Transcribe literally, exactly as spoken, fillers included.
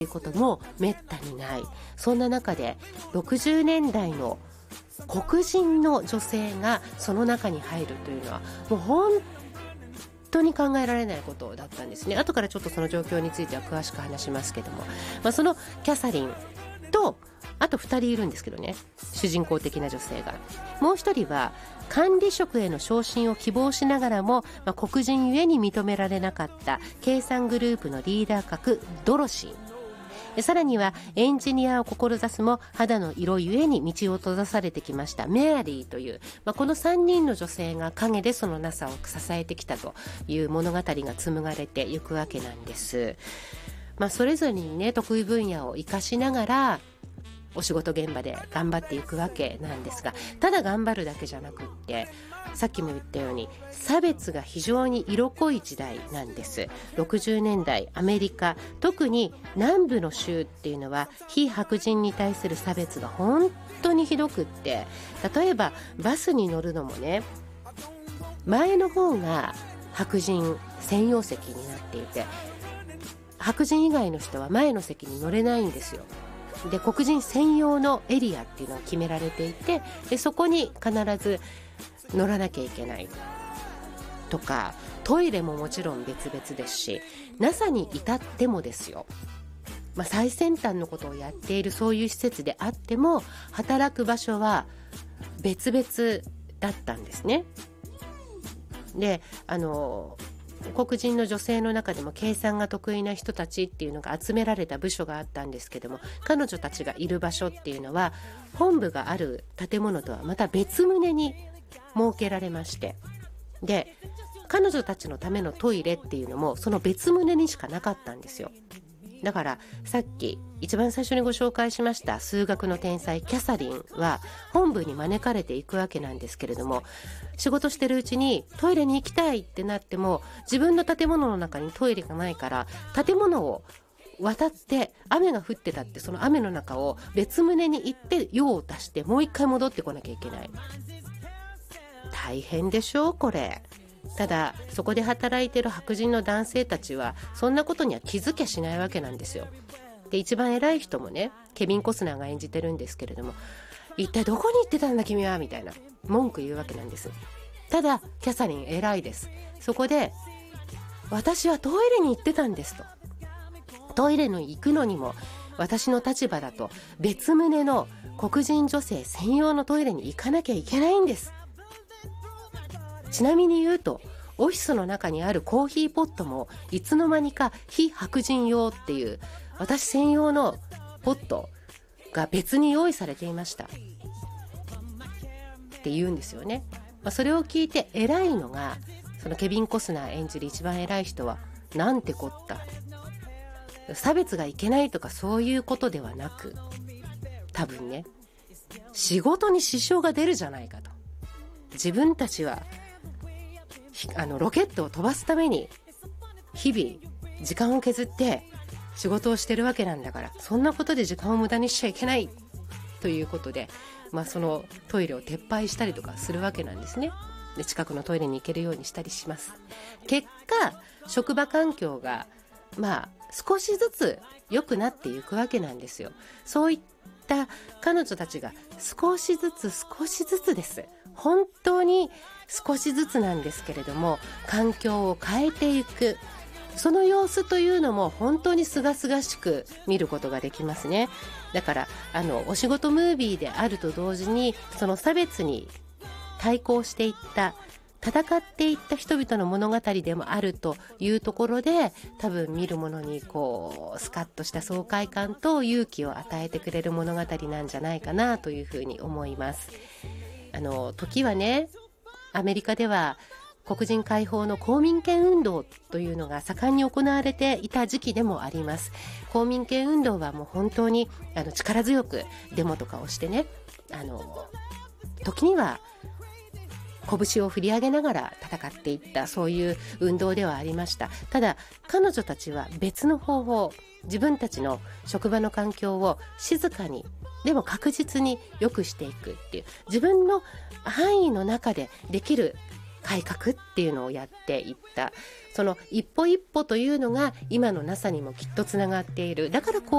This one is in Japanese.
いうこともめったにない。そんな中でろくじゅうねんだいの黒人の女性がその中に入るというのはもう本当に考えられないことだったんですね。後からちょっとその状況については詳しく話しますけども、まあ、そのキャサリンとあとふたりいるんですけどね、主人公的な女性が。もうひとりは管理職への昇進を希望しながらも、まあ、黒人ゆえに認められなかった計算グループのリーダー格ドロシー、さらにはエンジニアを志すも肌の色ゆえに道を閉ざされてきましたメアリーという、まあ、このさんにんの女性が陰でその ナサ を支えてきたという物語が紡がれていくわけなんです。まあ、それぞれにね得意分野を生かしながらお仕事現場で頑張っていくわけなんですが、ただ頑張るだけじゃなくって、さっきも言ったように差別が非常に色濃い時代なんです。ろくじゅうねんだいアメリカ、特に南部の州っていうのは非白人に対する差別が本当にひどくって、例えばバスに乗るのもね、前の方が白人専用席になっていて、白人以外の人は前の席に乗れないんですよ。で、黒人専用のエリアっていうのが決められていて、でそこに必ず乗らなきゃいけないとか、トイレももちろん別々ですし、 ナサ に至ってもですよ、まあ、最先端のことをやっているそういう施設であっても働く場所は別々だったんですね。で、あの黒人の女性の中でも計算が得意な人たちっていうのが集められた部署があったんですけども、彼女たちがいる場所っていうのは本部がある建物とはまた別棟に設けられまして、で彼女たちのためのトイレっていうのもその別棟にしかなかったんですよ。だからさっき一番最初にご紹介しました数学の天才キャサリンは本部に招かれていくわけなんですけれども、仕事してるうちにトイレに行きたいってなっても自分の建物の中にトイレがないから、建物を渡って雨が降ってたってその雨の中を別棟に行って用を足してもう一回戻ってこなきゃいけない。大変でしょうこれ。ただそこで働いてる白人の男性たちはそんなことには気づきゃしないわけなんですよ。で、一番偉い人もね、ケビン・コスナーが演じてるんですけれども、一体どこに行ってたんだ君はみたいな文句言うわけなんです。ただキャサリン偉いです。そこで私はトイレに行ってたんですと。トイレに行くのにも私の立場だと別棟の黒人女性専用のトイレに行かなきゃいけないんです。ちなみに言うとオフィスの中にあるコーヒーポットもいつの間にか非白人用っていう私専用のポットが別に用意されていましたって言うんですよね。まあ、それを聞いて偉いのがそのケビン・コスナー演じる一番偉い人は、なんてこった、差別がいけないとかそういうことではなく、多分ね仕事に支障が出るじゃないかと。自分たちはあのロケットを飛ばすために日々時間を削って仕事をしてるわけなんだから、そんなことで時間を無駄にしちゃいけないということで、まあ、そのトイレを撤廃したりとかするわけなんですね。で、近くのトイレに行けるようにしたりします。結果職場環境がまあ少しずつ良くなっていくわけなんですよ。そういった彼女たちが少しずつ少しずつです、本当に少しずつなんですけれども環境を変えていく、その様子というのも本当に清々しく見ることができますね。だからあのお仕事ムービーであると同時にその差別に対抗していった戦っていった人々の物語でもあるというところで、多分見る者にこうスカッとした爽快感と勇気を与えてくれる物語なんじゃないかなというふうに思います。あの時はね、アメリカでは黒人解放の公民権運動というのが盛んに行われていた時期でもあります。公民権運動はもう本当にあの力強くデモとかをしてね、あの時には拳を振り上げながら戦っていった、そういう運動ではありました。ただ彼女たちは別の方法、自分たちの職場の環境を静かにでも確実に良くしていくっていう、自分の範囲の中でできる改革っていうのをやっていった。その一歩一歩というのが今の ナサ にもきっとつながっている。だからこう